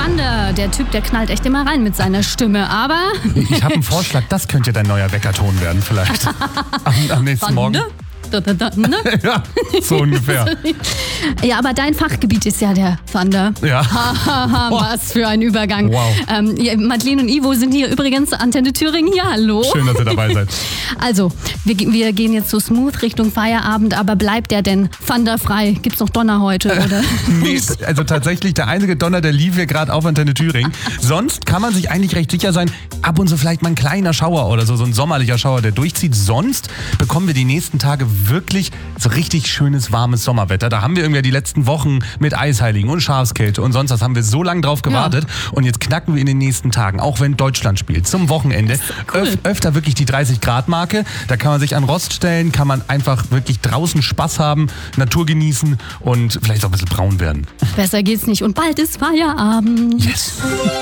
Thunder. Der Typ, der knallt echt immer rein mit seiner Stimme, aber... Ich habe einen Vorschlag, das könnte dein neuer Weckerton werden vielleicht. Am nächsten Morgen. Ne? Ja, so ungefähr. Ja, aber dein Fachgebiet ist ja der Thunder. Ja. Was für ein Übergang. Wow. Madeleine und Ivo sind hier übrigens, Antenne Thüringen hier, hallo. Schön, dass ihr dabei seid. Also, wir gehen jetzt so smooth Richtung Feierabend, aber bleibt der denn thunderfrei? Gibt's noch Donner heute, oder? Nee, also tatsächlich der einzige Donner, der lief hier gerade auf Antenne Thüringen. Sonst kann man sich eigentlich recht sicher sein, ab und zu vielleicht mal ein kleiner Schauer oder so ein sommerlicher Schauer, der durchzieht. Sonst bekommen wir die nächsten Tage wirklich so richtig schönes, warmes Sommerwetter. Da haben wir irgendwie die letzten Wochen mit Eisheiligen und Schafskälte und sonst was haben wir so lange drauf gewartet. Ja. Und jetzt knacken wir in den nächsten Tagen, auch wenn Deutschland spielt, zum Wochenende cool. Öfter wirklich die 30-Grad-Marke. Da kann man sich an Rost stellen, kann man einfach wirklich draußen Spaß haben, Natur genießen und vielleicht auch ein bisschen braun werden. Besser geht's nicht. Und bald ist Feierabend. Yes.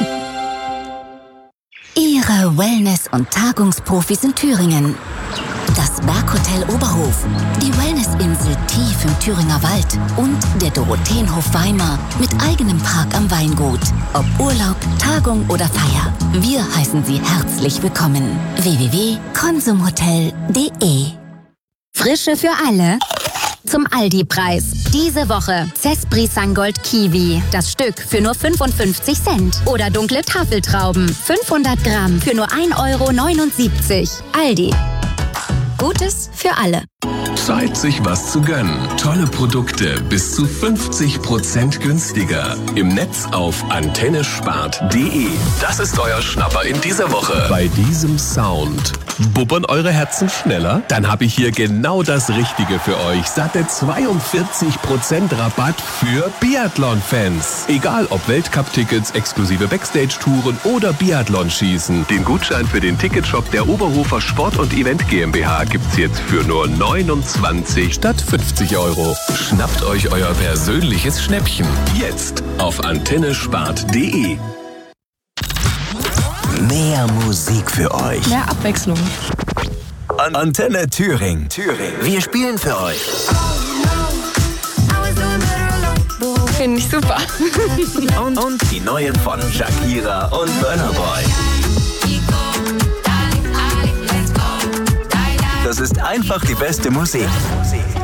Ihre Wellness- und Tagungsprofis in Thüringen. Das Berghotel Oberhof, die Wellnessinsel tief im Thüringer Wald und der Dorotheenhof Weimar mit eigenem Park am Weingut. Ob Urlaub, Tagung oder Feier, wir heißen Sie herzlich willkommen. www.konsumhotel.de. Frische für alle. Zum Aldi-Preis. Diese Woche Cespri Sangold Kiwi. Das Stück für nur 55 Cent. Oder dunkle Tafeltrauben. 500 Gramm für nur 1,79 €. Aldi. Gutes für alle. Zeit, sich was zu gönnen. Tolle Produkte bis zu 50% günstiger. Im Netz auf antennespart.de. Das ist euer Schnapper in dieser Woche. Bei diesem Sound. Bubbern eure Herzen schneller? Dann habe ich hier genau das Richtige für euch. Satte 42% Rabatt für Biathlon-Fans. Egal ob Weltcup-Tickets, exklusive Backstage-Touren oder Biathlon-Schießen. Den Gutschein für den Ticketshop der Oberhofer Sport- und Event GmbH gibt's jetzt für nur 29 statt 50 €. Schnappt euch euer persönliches Schnäppchen. Jetzt auf antennespart.de. Mehr Musik für euch. Mehr Abwechslung. Antenne Thüringen. Wir spielen für euch. Finde ich super. Und die neuen von Shakira und Burna Boy. Das ist einfach die beste Musik.